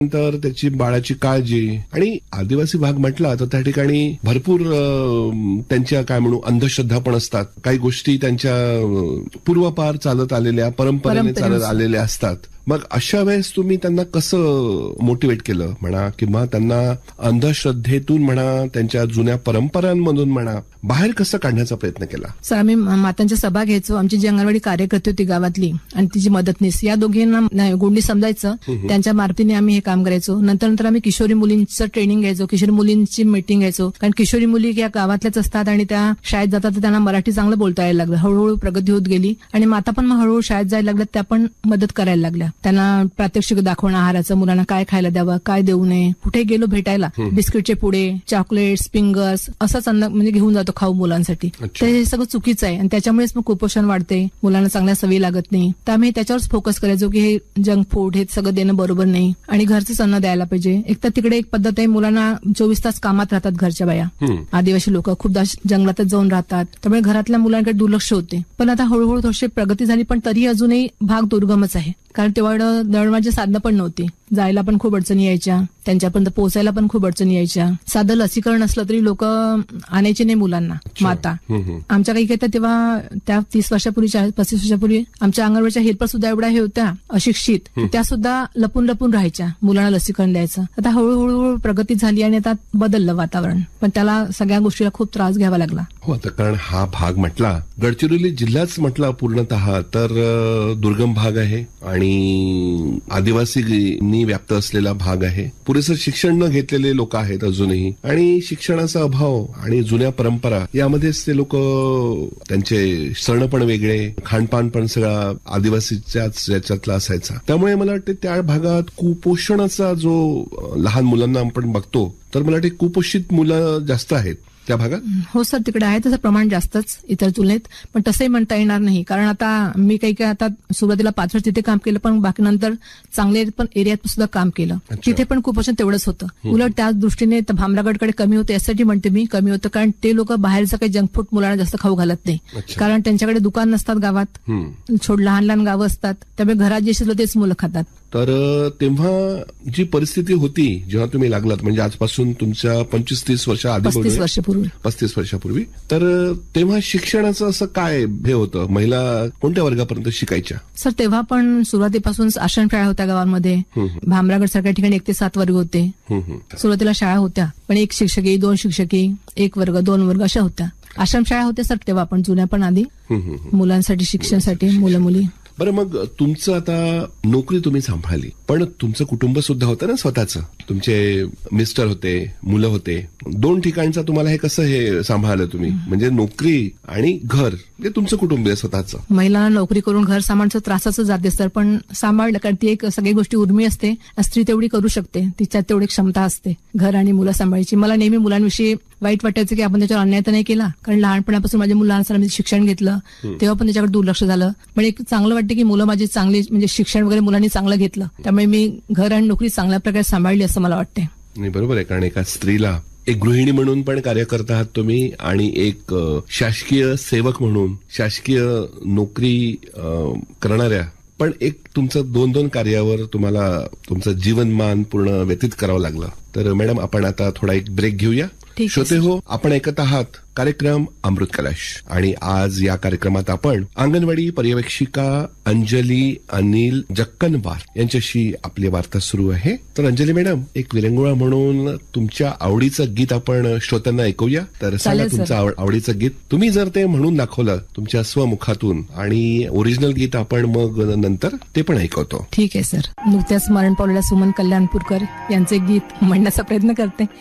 नंतर त्याची बाळाची काळजी. आणि आदिवासी भाग म्हटला तर त्या ठिकाणी भरपूर त्यांच्या काय म्हणू अंधश्रद्धा पण असतात. काही गोष्टी त्यांच्या पूर्वापार चालत आलेल्या परंपरेने चालत आलेल्या असतात. मग अशा वेळेस तुम्ही त्यांना कसं मोटिवेट केलं म्हणा, किंवा त्यांना अंधश्रद्धेतून म्हणा, त्यांच्या जुन्या परंपरांमधून म्हणा, बाहेर कसं काढण्याचा प्रयत्न केला? सर, आम्ही मातांच्या सभा घ्यायचो. आमची जी अंगणवाडी कार्यकर्ती होती गावातली आणि तिची मदतनीस, या दोघींना गोंडी समजायचं, त्यांच्या मार्फतीने आम्ही हे काम करायचो. नंतर आम्ही किशोरी मुलींचं ट्रेनिंग घ्यायचो, किशोरी मुलींची मीटिंग घ्यायचो. कारण किशोरी मुली या गावातल्याच असतात आणि त्या शाळेत जातात तर त्यांना मराठी चांगलं बोलता यायला लागलं. हळूहळू प्रगती होत गेली आणि माता पण हळूहळू शाळेत जायला लागल्या, त्या पण मदत करायला लागल्या. त्यांना प्रात्यक्षिक दाखवणं आहाराचं, मुलांना काय खायला द्यावं, काय देऊ नये, कुठे गेलो भेटायला, बिस्किटचे पुडे, चॉकलेट्स, फिंगर्स असंच अन्न म्हणजे घेऊन जातो खाऊ मुलांसाठी. तर हे सगळं चुकीचं आहे आणि त्याच्यामुळेच मग कुपोषण वाढते, मुलांना चांगल्या सवयी लागत नाही. तर आम्ही त्याच्यावरच फोकस करायचो की हे जंक फूड हे सगळं देणं बरोबर नाही आणि घरचंच अन्न द्यायला पाहिजे. एक तर तिकडे एक पद्धत आहे, मुलांना 24 तास कामात राहतात घरच्या बाया. आदिवासी लोक खूपदा जंगलातच जाऊन राहतात, त्यामुळे घरातल्या मुलांकडे दुर्लक्ष होते. पण आता हळूहळू थोडीशी प्रगती झाली, पण तरी अजूनही भाग दुर्गमच आहे. कारण तेव्हा दळणवळणाची साधनं पण नव्हती, जायला पण खूप अडचणी यायच्या, त्यांच्यापर्यंत पोहोचायला पण खूप अडचणी यायच्या. साधं लसीकरण असलं तरी लोक आणायचे नाही मुलांना, माता. आमच्या काही तर तेव्हा त्या 30 वर्षापूर्वी 35 वर्षापूर्वी आमच्या अंगणवाडीच्या हेल्पर सुद्धा एवढ्या हे होत्या अशिक्षित, त्या सुद्धा लपून लपून राहायच्या, मुलांना लसीकरण द्यायचं. आता हळूहळू प्रगती झाली आणि आता बदललं वातावरण, पण त्याला सगळ्या गोष्टीला खूप त्रास घ्यावा लागला. हो, आता कारण हा भाग म्हटला, गडचिरोली जिल्हाच म्हटला पूर्णतः तर दुर्गम भाग आहे आणि आदिवासींनी व्याप्त असलेला भाग आहे. पुरेसं शिक्षण न घेतलेले लोक आहेत अजूनही, आणि शिक्षणाचा अभाव आणि जुन्या परंपरा यामध्येच ते लोक, त्यांचे सण पण वेगळे, खानपान पण सगळा आदिवासीच्याच याच्यातला असायचा. त्यामुळे मला वाटतं त्या भागात कुपोषणाचा जो लहान मुलांना आपण बघतो, तर मला वाटतं कुपोषित मुलं जास्त आहेत त्या भागात. हो सर, तिकडे आहे तसं प्रमाण जास्तच इतर तुलनेत, पण तसंही म्हणता येणार नाही. कारण आता मी काही आता सुरुवातीला 5 वर्ष तिथे काम केलं, पण बाकी नंतर चांगल्या पण एरियात सुद्धा काम केलं. तिथे पण कुपोषण तेवढंच होतं. उलट त्याच दृष्टीने भामरागडकडे कमी होतं. यासाठी म्हणते मी कमी होतं, कारण ते लोक बाहेरचं काही जंक फूड मुलांना जास्त खाऊ घालत नाही. कारण त्यांच्याकडे दुकान नसतात गावात, लहान लहान गावं असतात, त्यामुळे घरात जे शिजलं तेच मुलं खातात. तर तेव्हा जी परिस्थिती होती जेव्हा तुम्ही लागलात, म्हणजे आजपासून तुमच्या 25-30 वर्ष आधी, 35 वर्षापूर्वी, तर तेव्हा शिक्षणाचं असं काय हे होतं? महिला कोणत्या वर्गापर्यंत शिकायच्या? सर, तेव्हा पण सुरुवातीपासून आश्रम शाळा होत्या गावांमध्ये. भामरागड सारख्या ठिकाणी 1 ते 7 वर्ग होते. सुरुवातीला शाळा होत्या, पण 1 शिक्षकी, 2 शिक्षकी, 1 वर्ग, 2 वर्ग अशा होत्या. आश्रम शाळा होत्या सर तेव्हा पण, जुन्या पण आधी, मुलांसाठी शिक्षणासाठी, मुलं मुली. बरं, मग तुमचं आता नोकरी तुम्ही सांभाळली, पण तुमचं कुटुंब सुद्धा होतं ना स्वतःचं. तुमचे मिस्टर होते, मुलं होते. 2 ठिकाणचं तुम्हाला हे कसं हे सांभाळलं तुम्ही? म्हणजे नोकरी आणि घर, हे तुमचं कुटुंब आहे स्वतःचं. महिलांना नोकरी करून घर सांभाळण्याचं त्रासाचं जाते सर, पण सांभाळलं, कारण ती एक सगळी गोष्टी उर्मी असते. स्त्री तेवढी करू शकते, तिच्यात तेवढी क्षमता असते घर आणि मुलं सांभाळायची. मला नेहमी मुलांविषयी वाईट वाटायचं की आपण त्याच्यावर अन्याय तर नाही केला, कारण लहानपणापासून माझ्या मुलांना शिक्षण घेतलं, तेव्हा पण त्याच्याकडे दुर्लक्ष झालं. पण एक चांगलं वाटतं की मुलं माझी चांगली, म्हणजे शिक्षण वगैरे मुलांनी चांगलं घेतलं, त्यामुळे मी घर आणि नोकरी चांगल्या प्रकारे सांभाळली असं मला वाटते. नाही, बरोबर आहे. कारण एका स्त्रीला एक गृहिणी म्हणून पण कार्य करत आहात तुम्ही, आणि एक शासकीय सेवक म्हणून, शासकीय नोकरी करणाऱ्या, पण एक तुमचं 2 कार्यावर तुम्हाला तुमचं जीवनमान पूर्ण व्यतीत करावं लागलं. तर मॅडम, आपण आता थोडा एक ब्रेक घेऊया. श्रोते हो, आपण ऐकत आहात कार्यक्रम अमृत कलश, आणि आज या कार्यक्रमात आपण अंगणवाडी पर्यवेक्षिका अंजली अनिल जक्कनवार यांच्याशी आपली वार्ता सुरू आहे. तर अंजली मॅडम, एक विरंगुळा म्हणून तुमच्या आवडीचं गीत आपण श्रोत्यांना ऐकूया. तर सांगा तुमचं आवडीचं गीत. तुम्ही जर ते म्हणून दाखवलं तुमच्या स्वमुखातून, आणि ओरिजिनल गीत आपण मग नंतर ते पण ऐकवतो. ठीक आहे सर. नुकत्याच मरण पावलेल्या सुमन कल्याणपूरकर यांचे गीत म्हणण्याचा प्रयत्न करते.